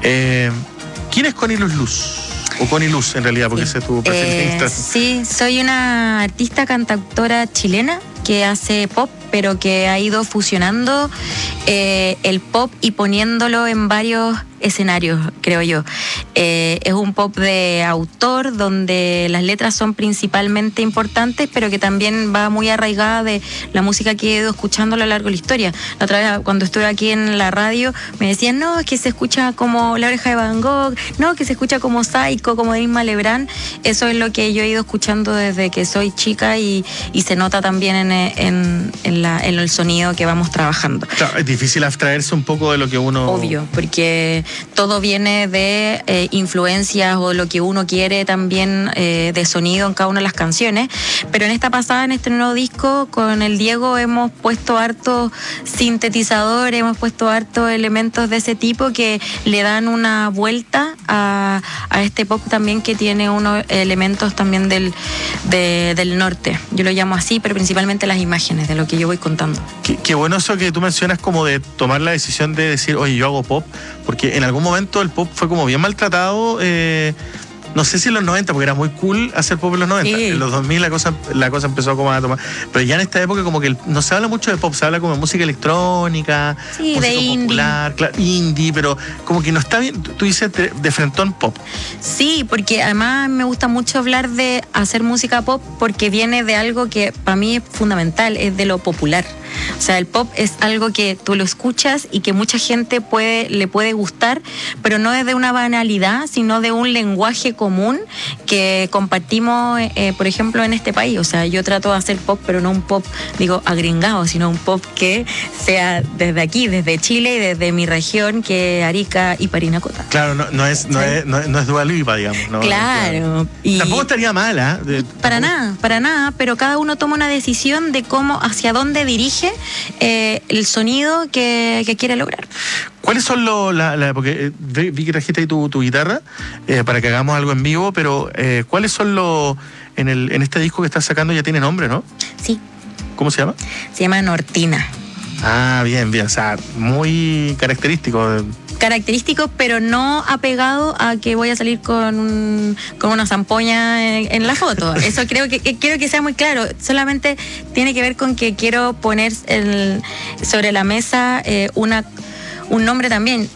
¿Quién es Connie Luz? O Connie Luz, en realidad, porque ese es tu perfil de Instagram. Sí, soy una artista cantautora chilena que hace pop, pero que ha ido fusionando el pop y poniéndolo en varios escenarios, creo yo. Es un pop de autor donde las letras son principalmente importantes, pero que también va muy arraigada de la música que he ido escuchando a lo largo de la historia. La otra vez, cuando estuve aquí en la radio, me decían, no, es que se escucha como La Oreja de Van Gogh, no, que se escucha como Psycho, como Irma Lebrán. Eso es lo que yo he ido escuchando desde que soy chica y se nota también en el sonido que vamos trabajando. Claro, es difícil abstraerse un poco de lo que uno... Obvio, porque todo viene de influencias o lo que uno quiere también de sonido en cada una de las canciones, pero en esta pasada, en este nuevo disco, con el Diego hemos puesto hartos sintetizadores, hemos puesto hartos elementos de ese tipo que le dan una vuelta a este pop también, que tiene unos elementos también del norte. Yo lo llamo así, pero principalmente las imágenes de lo que yo voy contando. Qué bueno eso que tú mencionas, como de tomar la decisión de decir, oye, yo hago pop, porque en algún momento el pop fue como bien maltratado, no sé si en los 90, porque era muy cool hacer pop en los 90. Sí. En los 2000 la cosa empezó como a tomar. Pero ya en esta época como que no se habla mucho de pop, se habla como de música electrónica, sí, música de popular, indie. Claro, indie, pero como que no está bien, tú dices de frentón pop. Sí, porque además me gusta mucho hablar de hacer música pop porque viene de algo que para mí es fundamental, es de lo popular. O sea, el pop es algo que tú lo escuchas y que mucha gente le puede gustar, pero no es de una banalidad, sino de un lenguaje común que compartimos, por ejemplo, en este país. O sea, yo trato de hacer pop, pero no un pop, digo, agringado, sino un pop que sea desde aquí, desde Chile y desde mi región, que es Arica y Parinacota. Claro, no es Dua Lipa, digamos. ¿No? Claro. Y tampoco estaría mal, Para nada, pero cada uno toma una decisión de cómo, hacia dónde dirige el sonido que quiere lograr. ¿Cuáles son porque vi que trajiste ahí tu guitarra para que hagamos algo en vivo, pero ¿cuáles son en este disco que estás sacando? Ya tiene nombre, ¿no? Sí. ¿Cómo se llama? Se llama Nortina. Ah, bien, o sea, muy característico. Pero no apegado a que voy a salir con una zampoña en la foto. Eso quiero que sea muy claro. Solamente tiene que ver con que quiero poner sobre la mesa un nombre también.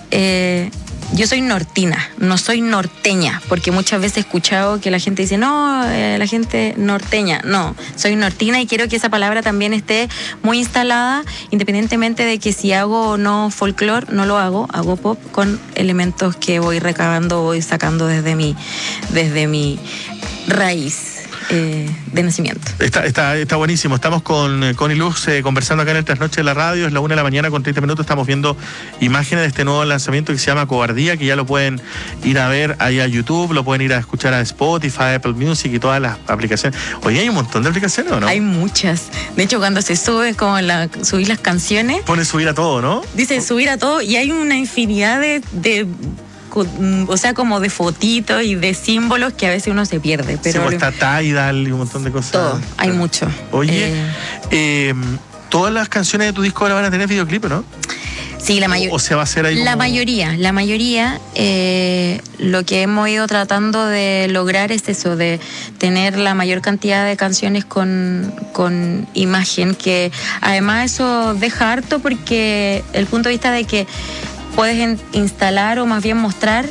Yo soy nortina, no soy norteña, porque muchas veces he escuchado que la gente dice, no, la gente norteña. No, soy nortina y quiero que esa palabra también esté muy instalada, independientemente de que si hago o no folclore, no lo hago pop con elementos que voy recabando, voy sacando desde mi raíz. De nacimiento. Está buenísimo. Estamos con Connie Luz conversando acá en el Trasnoche de la Radio. Es la 1 de la mañana con 30 minutos. Estamos viendo imágenes de este nuevo lanzamiento que se llama Cobardía, que ya lo pueden ir a ver ahí a YouTube, lo pueden ir a escuchar a Spotify, Apple Music y todas las aplicaciones. Oye, hay un montón de aplicaciones, ¿o no? Hay muchas. De hecho, cuando se sube, como subir las canciones, pone subir a todo, ¿no? Dice subir a todo y hay una infinidad de o sea, como de fotitos y de símbolos que a veces uno se pierde. Pero sí, está Tidal y un montón de cosas. Todo, hay mucho. Oye, todas las canciones de tu disco ahora van a tener videoclip, ¿no? Sí, la mayoría. ¿O se va a hacer ahí como... La mayoría, lo que hemos ido tratando de lograr es eso, de tener la mayor cantidad de canciones con imagen, que además eso deja harto porque el punto de vista de que puedes instalar o más bien mostrar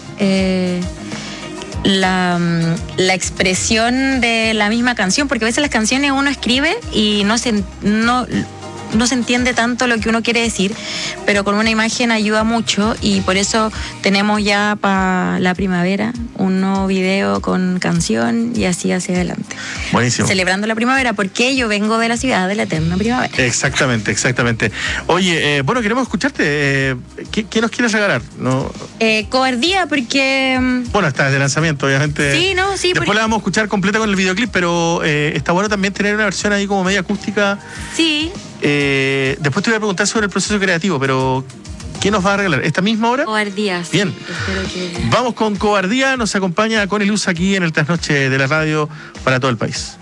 la expresión de la misma canción, porque a veces las canciones uno escribe y no se entiende tanto lo que uno quiere decir, pero con una imagen ayuda mucho y por eso tenemos ya para la primavera un nuevo video con canción y así hacia adelante. Buenísimo. Celebrando la primavera, porque yo vengo de la ciudad de la eterna primavera. Exactamente. Oye, bueno, queremos escucharte. ¿Qué nos quieres regalar? ¿No? Cobardía, porque... Bueno, está de lanzamiento, obviamente. Sí, no, sí. Después la vamos a escuchar completa con el videoclip, pero está bueno también tener una versión ahí como media acústica. Sí. Después te voy a preguntar sobre el proceso creativo, pero ¿qué nos va a regalar? ¿Esta misma hora? Cobardía. Bien. Vamos con Cobardía. Nos acompaña Connie Luz aquí en el Trasnoche de la Radio para todo el país.